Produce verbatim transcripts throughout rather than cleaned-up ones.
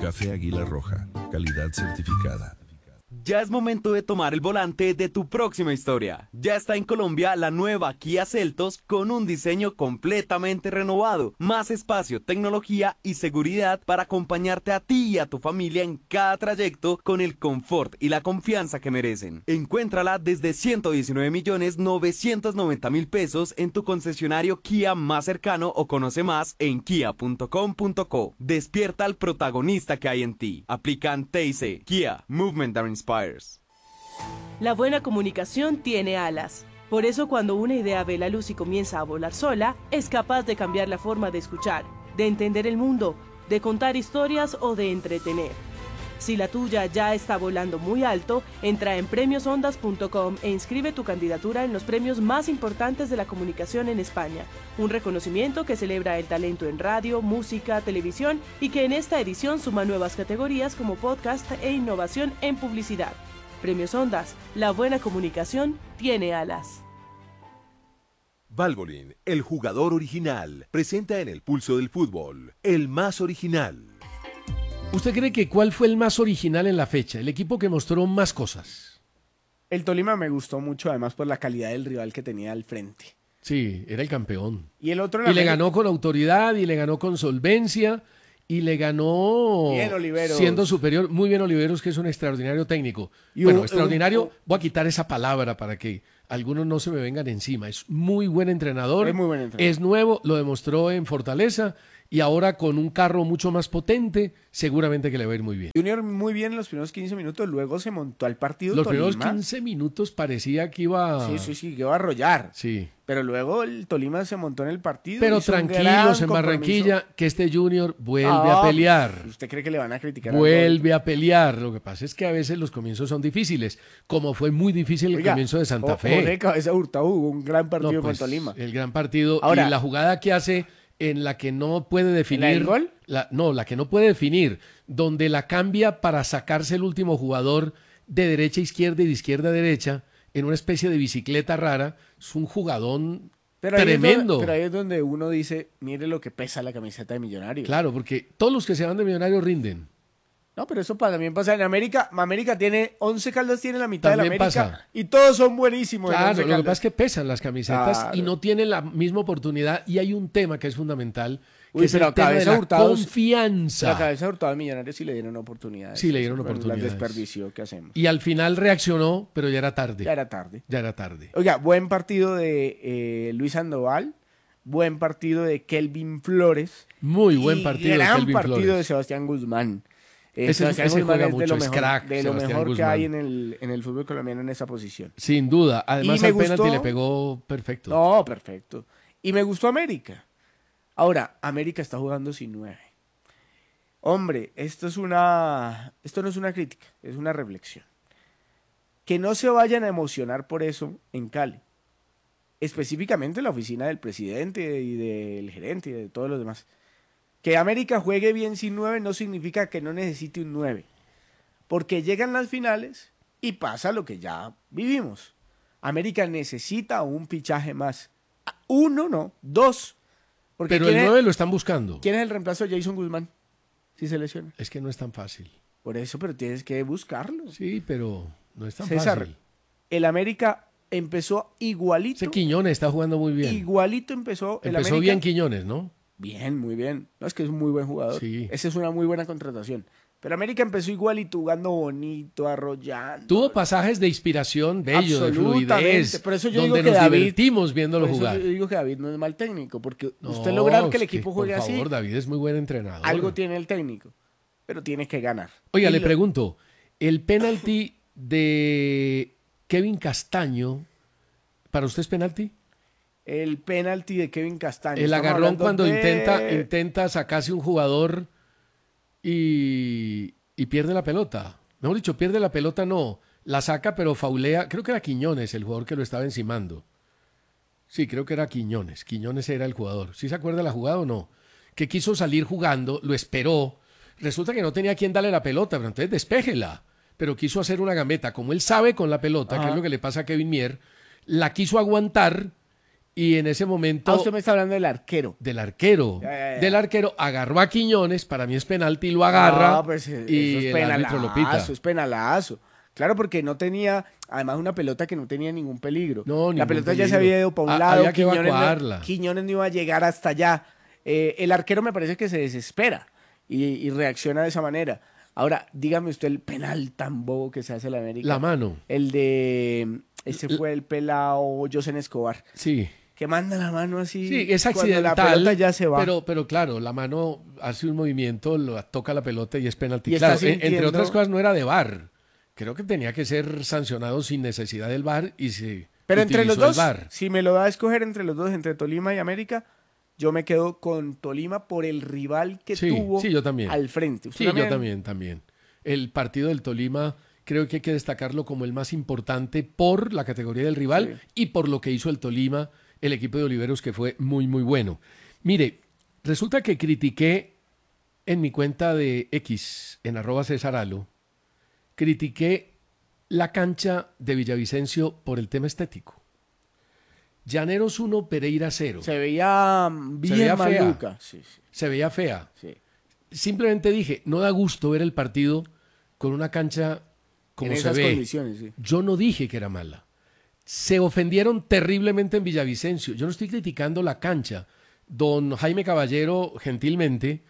Café Águila Roja, calidad certificada. Ya es momento de tomar el volante de tu próxima historia. Ya está en Colombia la nueva Kia Seltos con un diseño completamente renovado, más espacio, tecnología y seguridad para acompañarte a ti y a tu familia en cada trayecto con el confort y la confianza que merecen. Encuéntrala desde ciento diecinueve millones novecientos noventa mil pesos en tu concesionario Kia más cercano o conoce más en kia punto com punto co. Despierta al protagonista que hay en ti. Aplican T I C. Kia, Movement that Inspires. La buena comunicación tiene alas. Por eso cuando una idea ve la luz y comienza a volar sola, es capaz de cambiar la forma de escuchar, de entender el mundo, de contar historias o de entretener. Si la tuya ya está volando muy alto, entra en premios ondas punto com e inscribe tu candidatura en los premios más importantes de la comunicación en España. Un reconocimiento que celebra el talento en radio, música, televisión y que en esta edición suma nuevas categorías como podcast e innovación en publicidad. Premios Ondas, la buena comunicación tiene alas. Valvoline, el jugador original, presenta en el pulso del fútbol, el más original. ¿Usted cree que cuál fue el más original en la fecha? El equipo que mostró más cosas. El Tolima me gustó mucho, además por la calidad del rival que tenía al frente. Sí, era el campeón. Y el otro... Y le ganó con autoridad, y le ganó con solvencia, y le ganó... Bien, Oliveros. Siendo superior. Muy bien, Oliveros, que es un extraordinario técnico. Y bueno, un, extraordinario, un, un, voy a quitar esa palabra para que algunos no se me vengan encima. Es muy buen entrenador. Es muy buen entrenador. Es nuevo, lo demostró en Fortaleza. Y ahora con un carro mucho más potente, seguramente que le va a ir muy bien. Junior muy bien en los primeros quince minutos, luego se montó al partido Los Tolima. primeros quince minutos parecía que iba... Sí, sí, sí, que iba a arrollar. Sí. Pero luego el Tolima se montó en el partido. Pero tranquilos en Barranquilla, que este Junior vuelve ah, a pelear. ¿Usted cree que le van a criticar? Vuelve a pelear. Lo que pasa es que a veces los comienzos son difíciles, como fue muy difícil el Oiga, comienzo de Santa o, Fe. Jorge Cabeza Hurtado jugó un gran partido no, pues, con Tolima. El gran partido. Ahora, y la jugada que hace... en la que no puede definir... ¿La del gol? La, no, la que no puede definir, donde la cambia para sacarse el último jugador de derecha a izquierda y de izquierda a derecha, en una especie de bicicleta rara. Es un jugadón pero ahí tremendo. Donde, pero ahí es donde uno dice, mire lo que pesa la camiseta de Millonarios. Claro, porque todos los que se van de Millonarios rinden. No, pero eso también pasa en América. América tiene, Once Caldas tiene la mitad también de la América. Pasa. Y todos son buenísimos. Claro, lo que pasa es que pesan las camisetas claro. y no tienen la misma oportunidad. Y hay un tema que es fundamental, que Uy, es el tema de la Hurtados, confianza. La cabeza Hurtado de Millonarios sí le dieron oportunidades. Sí le dieron bueno, oportunidades. Las desperdició, ¿qué hacemos? Y al final reaccionó, pero ya era tarde. Ya era tarde. Ya era tarde. Oiga, buen partido de eh, Luis Sandoval. Buen partido de Kelvin Flores. Muy buen partido gran de Kelvin partido Flores. de Sebastián Guzmán. Eh, ese Sebastián ese Guzmán juega es mucho, de lo es mejor, crack, de lo Sebastián mejor que Guzmán. hay en el, en el fútbol colombiano en esa posición. Sin duda. Además me al penalti gustó... le pegó perfecto. No, perfecto. Y me gustó América. Ahora, América está jugando sin nueve. Hombre, esto es una, esto no es una crítica, es una reflexión. Que no se vayan a emocionar por eso en Cali. Específicamente la oficina del presidente y del gerente y de todos los demás. Que América juegue bien sin nueve no significa que no necesite un nueve. Porque llegan las finales y pasa lo que ya vivimos. América necesita un fichaje más. Uno no, dos. Porque Pero el es, nueve lo están buscando. ¿Quién es el reemplazo de Jason Guzmán? Si se lesiona. Es que no es tan fácil. Por eso, pero tienes que buscarlo. Sí, pero no es tan César, fácil. El América empezó igualito. Ese Quiñones está jugando muy bien. Igualito empezó. El Empezó América, bien Quiñones, ¿no? Bien, muy bien. No, es que es un muy buen jugador. Sí. Esa es una muy buena contratación. Pero América empezó igualito, jugando bonito, arrollando. Tuvo pasajes de inspiración bello, de Absolutamente. fluidez, Por eso yo donde digo que nos David, divertimos viéndolo por eso jugar. yo digo que David no es mal técnico, porque No, usted lograr que el es equipo juegue por así, favor, David es muy buen entrenador. algo tiene el técnico, pero tiene que ganar. Oiga, Y le lo- pregunto, el penalti de Kevin Castaño, ¿para usted es penalti? El penalti de Kevin Castaño. El Estamos agarrón hablando cuando de- intenta, intenta sacarse un jugador y, y pierde la pelota. Mejor dicho, pierde la pelota, no. La saca, pero faulea. Creo que era Quiñones el jugador que lo estaba encimando. Sí, creo que era Quiñones. Quiñones era el jugador. ¿Sí se acuerda de la jugada o no? Que quiso salir jugando, lo esperó. Resulta que no tenía quien darle la pelota, pero entonces despéjela. Pero quiso hacer una gambeta. Como él sabe con la pelota, Ajá. que es lo que le pasa a Kevin Mier, la quiso aguantar y en ese momento Ah, usted me está hablando del arquero. del arquero, Ya, ya, ya. del arquero agarró a Quiñones, para mí es penalti, lo agarra Ah, pues, eh, y eso es el árbitro lo pita. penalazo, es penalazo. Claro, porque no tenía, además una pelota que no tenía ningún peligro. No, La ningún pelota ya se peligro. había ido para un Ha- lado, había que Quiñones, evacuarla. no, Quiñones no iba a llegar hasta allá. Eh, el arquero me parece que se desespera y, y reacciona de esa manera. Ahora, dígame usted el penal tan bobo que se hace en la América. La mano, El de, ese fue el pelado Josen Escobar, sí. que manda la mano así. Sí, es cuando accidental, la pelota ya se va. Pero, pero claro, la mano hace un movimiento, lo, toca la pelota y es penalti. Y está Claro, en- entre sintiendo- otras cosas no era de V A R. Creo que tenía que ser sancionado sin necesidad del V A R y se Pero entre los utilizó el dos, V A R. si me lo da a escoger entre los dos, entre Tolima y América, yo me quedo con Tolima por el rival que Sí, tuvo sí, yo también. al frente. ¿Usted Sí, yo también, también. El partido del Tolima creo que hay que destacarlo como el más importante por la categoría del rival Sí. y por lo que hizo el Tolima, el equipo de Oliveros, que fue muy, muy bueno. Mire, resulta que critiqué en mi cuenta de X, en arroba César Alo, critiqué la cancha de Villavicencio por el tema estético. Llaneros uno, Pereira cero. Se veía mm, bien veía fea. maluca. Sí, sí, Se veía fea. sí. Simplemente dije, no da gusto ver el partido con una cancha como en se esas ve. condiciones, sí. Yo no dije que era mala. Se ofendieron terriblemente en Villavicencio. Yo no estoy criticando la cancha. Don Jaime Caballero, gentilmente,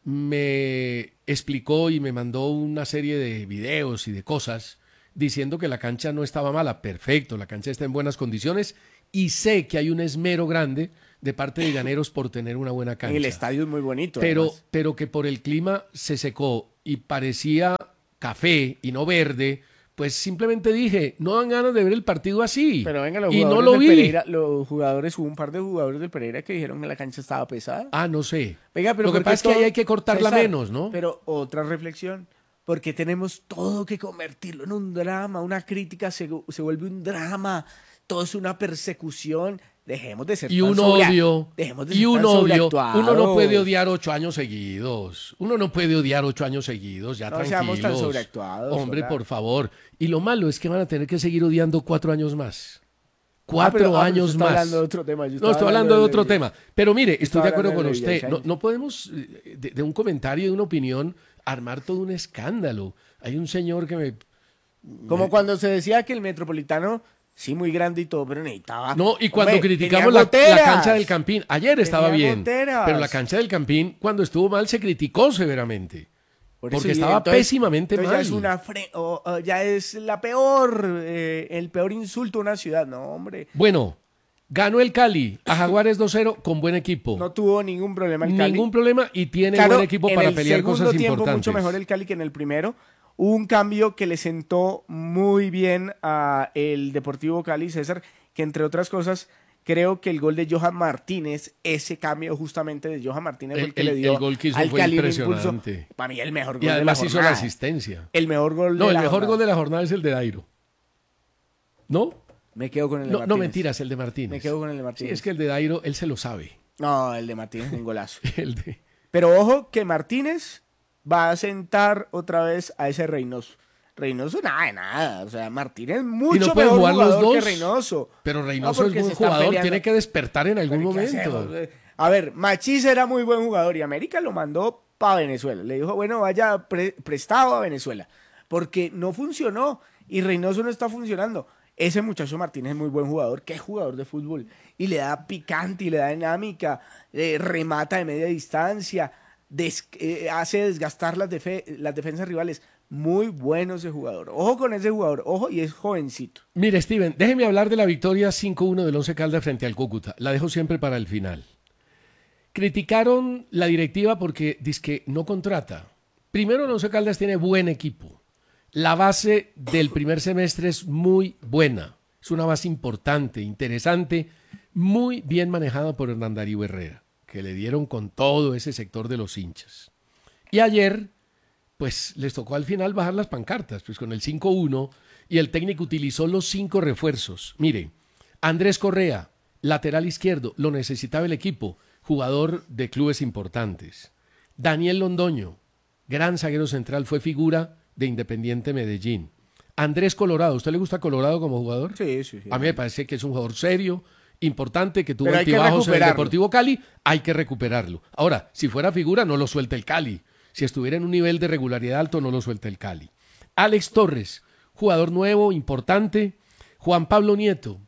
me explicó y me mandó una serie de videos y de cosas diciendo que la cancha no estaba mala. Perfecto, la cancha está en buenas condiciones y sé que hay un esmero grande de parte de Llaneros por tener una buena cancha. En el estadio es muy bonito. Pero, además. pero que por el clima se secó y parecía café y no verde, pues simplemente dije, no dan ganas de ver el partido así. Pero venga, los y no jugadores lo del vi. Pereira, los jugadores, hubo un par de jugadores del Pereira que dijeron que la cancha estaba pesada. Ah, no sé. Venga, pero Lo que ¿por qué pasa es que todo- ahí hay que cortarla César, menos, ¿no? Pero otra reflexión, porque tenemos todo que convertirlo en un drama, una crítica se, se vuelve un drama, todo es una persecución. Dejemos de ser Y tan un sobre- odio, dejemos de y ser un tan odio. sobreactuados. Uno no puede odiar ocho años seguidos. Uno no puede odiar ocho años seguidos, ya No tranquilos. seamos tan sobreactuados, Hombre, hola. por favor. Y lo malo es que van a tener que seguir odiando cuatro años más. Ah, Cuatro pero- ah, pero años usted está más. hablando de otro tema, yo No, estaba estoy hablando de otro de- tema. Pero mire, estoy estaba de acuerdo hablando con de usted. No, Villavicencio. no podemos, eh, de, de un comentario y de una opinión, armar todo un escándalo. Hay un señor que me... Como cuando se decía que el Metropolitano, sí, muy grande y todo, pero necesitaba... No, y cuando Hombre, criticamos tenía la, la goteras. cancha del Campín, ayer estaba Tenía bien, goteras. pero la cancha del Campín, cuando estuvo mal, se criticó severamente. Por eso, Porque y estaba entonces- pésimamente entonces mal. Ya es, una fre- o- o ya es la peor, eh, el peor insulto a una ciudad. No, hombre. Bueno, ganó el Cali a Jaguares dos cero con buen equipo. No tuvo ningún problema el Cali. Ningún problema y tiene Claro, buen equipo en para el pelear segundo cosas tiempo, importantes. mucho mejor el Cali que en el primero. Hubo un cambio que le sentó muy bien a el Deportivo Cali, César, que entre otras cosas, creo que el gol de Johan Martínez, ese cambio justamente de Johan Martínez fue el, El- que le el- dio el gol que hizo al fue Cali un impulso. impresionante. Para mí el mejor gol Y además de la hizo la jornada. asistencia. El mejor gol No, de el la mejor jornada. gol de la jornada es el de Dairo. ¿No? Me quedo con el de No, Martínez. no mentiras, el de Martínez. Me quedo con el de Sí, Martínez. es que el de Dairo, él se lo sabe. No, el de Martínez es un golazo. El de... Pero ojo que Martínez va a sentar otra vez a ese Reynoso. Reynoso nada de nada. O sea, Martínez es mucho pueden mejor jugar los jugador que dos? Reynoso. Pero No, Reynoso porque es se buen están jugador, peleando. tiene que despertar en algún Pero, ¿qué momento. hacemos? A ver, Machís era muy buen jugador y América lo mandó para Venezuela. Le dijo, bueno, vaya pre- prestado a Venezuela. Porque no funcionó y Reynoso no está funcionando. Ese muchacho Martínez es muy buen jugador. Qué jugador de fútbol. Y le da picante y le da dinámica. eh, remata de media distancia. des- eh, hace desgastar las, defe- las defensas rivales. Muy bueno ese jugador. Ojo con ese jugador. Ojo, y es jovencito. Mire, Steven, déjeme hablar de la victoria cinco uno del Once Caldas frente al Cúcuta. La dejo siempre para el final. Criticaron la directiva porque dizque no contrata. Primero, el Once Caldas tiene buen equipo. La base del primer semestre es muy buena. Es una base importante, interesante, muy bien manejada por Hernán Darío Herrera, que le dieron con todo ese sector de los hinchas. Y ayer, pues les tocó al final bajar las pancartas, pues con el cinco uno, y el técnico utilizó los cinco refuerzos. Mire, Andrés Correa, lateral izquierdo, lo necesitaba el equipo, jugador de clubes importantes. Daniel Londoño, gran zaguero central, fue figura de Independiente Medellín. Andrés Colorado, ¿a usted le gusta Colorado como jugador? Sí, sí, sí. A mí me parece que es un jugador serio importante que tuvo Pero hay que altibajos en el recuperarlo. Deportivo Cali, hay que recuperarlo. Ahora, si fuera figura, no lo suelta el Cali. Si estuviera en un nivel de regularidad alto, no lo suelta el Cali. Alex Torres, jugador nuevo, importante. Juan Pablo Nieto,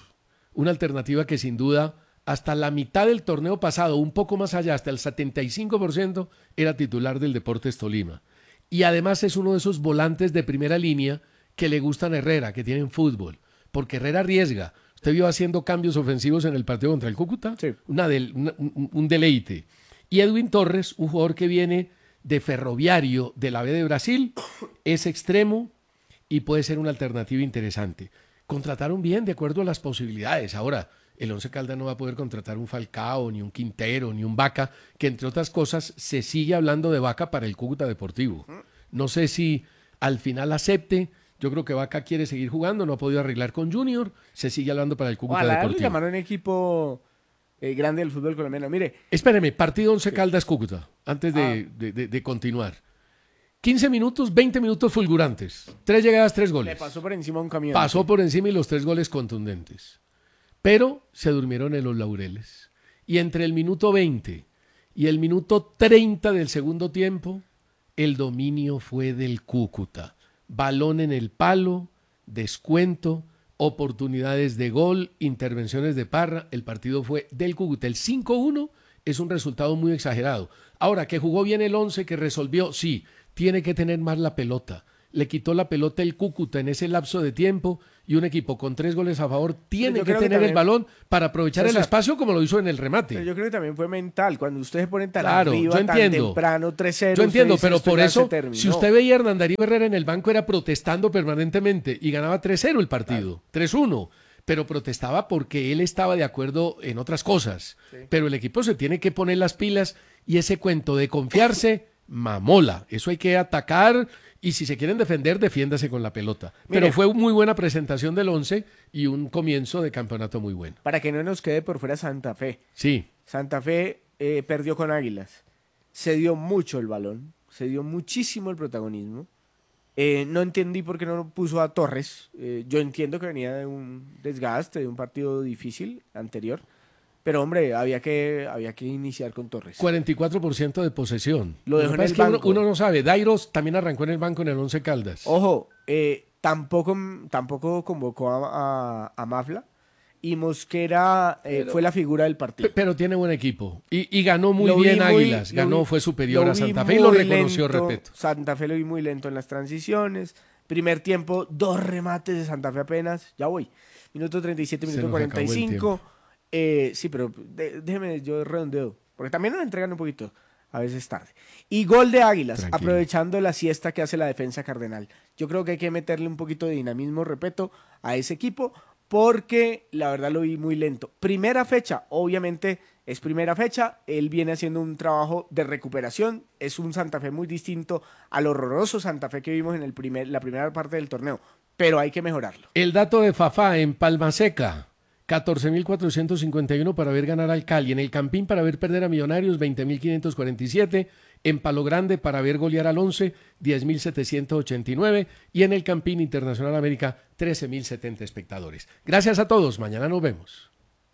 una alternativa que sin duda hasta la mitad del torneo pasado, un poco más allá, hasta el setenta y cinco por ciento, era titular del Deportes Tolima. Y además es uno de esos volantes de primera línea que le gustan a Herrera, que tienen fútbol, porque Herrera arriesga. Usted vio haciendo cambios ofensivos en el partido contra el Cúcuta, Sí. Una del- una- un, un deleite. Y Edwin Torres, un jugador que viene de Ferroviario de la B de Brasil, es extremo y puede ser una alternativa interesante. Contrataron bien de acuerdo a las posibilidades. Ahora, el Once Caldas no va a poder contratar un Falcao, ni un Quintero, ni un Vaca, que entre otras cosas se sigue hablando de Vaca para el Cúcuta Deportivo. No sé si al final acepte. Yo creo que Vaca quiere seguir jugando, no ha podido arreglar con Junior, se sigue hablando para el Cúcuta Ojalá le Deportivo. llamaron un equipo eh, grande del fútbol colombiano. Mire, Espéreme, partido Once Caldas Cúcuta, antes de, Ah. de- de- de continuar. quince minutos, veinte minutos fulgurantes. Tres llegadas, tres goles. le pasó por encima un camión. Pasó por encima y los tres goles contundentes. Pero se durmieron en los laureles. Y entre el minuto veinte y el minuto treinta del segundo tiempo, el dominio fue del Cúcuta. Balón en el palo, descuento, oportunidades de gol, intervenciones de Parra. El partido fue del Cúcuta. El cinco uno es un resultado muy exagerado. Ahora, que jugó bien el once, que resolvió, sí, tiene que tener más la pelota. Le quitó la pelota el Cúcuta en ese lapso de tiempo y un equipo con tres goles a favor tiene yo que creo que tener el también- balón para aprovechar el César, espacio como lo hizo en el remate. Pero yo creo que también fue mental. Cuando ustedes se ponen tan Claro, arriba, yo tan entiendo. temprano, tres cero. Yo entiendo, usted dice, pero "Esto por ya eso, se terminó". si usted veía a Hernán Darío Herrera en el banco, era protestando permanentemente y ganaba tres cero el partido, tres uno. Pero protestaba porque él estaba de acuerdo en otras cosas. Pero el equipo se tiene que poner las pilas y ese cuento de confiarse, mamola. Eso hay que atacar y si se quieren defender, defiéndase con la pelota. Pero Mire. fue muy buena presentación del once y un comienzo de campeonato muy bueno. Para que no nos quede por fuera Santa Fe. Sí, Santa Fe eh, perdió con Águilas. Se dio mucho el balón, se dio muchísimo el protagonismo. Eh, no entendí por qué no puso a Torres. Eh, yo entiendo que venía de un desgaste, de un partido difícil anterior. Pero hombre, había que, había que iniciar con Torres. cuarenta y cuatro por ciento de posesión. Lo dejó que en pasa el es que uno, banco. uno no sabe. Dairos también arrancó en el banco en el Once Caldas. Ojo, eh, tampoco, tampoco convocó a, a- a Mafla. Y Mosquera eh, Pero- fue la figura del partido. Pe- Pero tiene buen equipo. Y, y ganó muy Lo vi bien muy- Águilas. lo Ganó, vi- fue superior lo a vi Santa Fe y lo muy reconoció, lento. repito. Santa Fe lo vi muy lento en las transiciones. Primer tiempo, dos remates de Santa Fe apenas. Ya voy. Minuto treinta y siete, Se minuto nos acabó el cuarenta y cinco. Eh, sí, pero de- déjeme, yo redondeo. Porque también nos entregan un poquito. A veces tarde. Y gol de Águilas, Tranquilo. aprovechando la siesta que hace la defensa cardenal. Yo creo que hay que meterle un poquito de dinamismo, repito, a ese equipo, porque la verdad lo vi muy lento. Primera fecha, obviamente es primera fecha, él viene haciendo un trabajo de recuperación, es un Santa Fe muy distinto al horroroso Santa Fe que vimos en el primer, la primera parte del torneo, pero hay que mejorarlo. El dato de Fafá en Palma Seca. catorce mil cuatrocientos cincuenta y uno para ver ganar al Cali. En el Campín para ver perder a Millonarios, veinte mil quinientos cuarenta y siete. En Palo Grande para ver golear al once, diez mil setecientos ochenta y nueve. Y en el Campín Internacional América, trece mil setenta espectadores. Gracias a todos. Mañana nos vemos.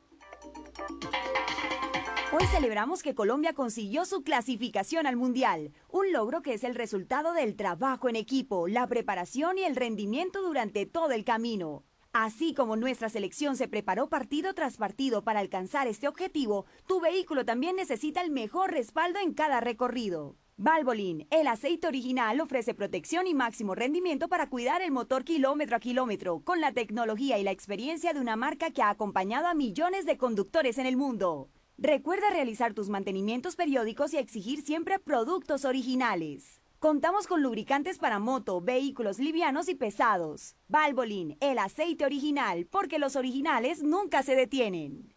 Hoy celebramos que Colombia consiguió su clasificación al Mundial, un logro que es el resultado del trabajo en equipo, la preparación y el rendimiento durante todo el camino. Así como nuestra selección se preparó partido tras partido para alcanzar este objetivo, tu vehículo también necesita el mejor respaldo en cada recorrido. Valvoline, el aceite original, ofrece protección y máximo rendimiento para cuidar el motor kilómetro a kilómetro, con la tecnología y la experiencia de una marca que ha acompañado a millones de conductores en el mundo. Recuerda realizar tus mantenimientos periódicos y exigir siempre productos originales. Contamos con lubricantes para moto, vehículos livianos y pesados. Valvoline, el aceite original, porque los originales nunca se detienen.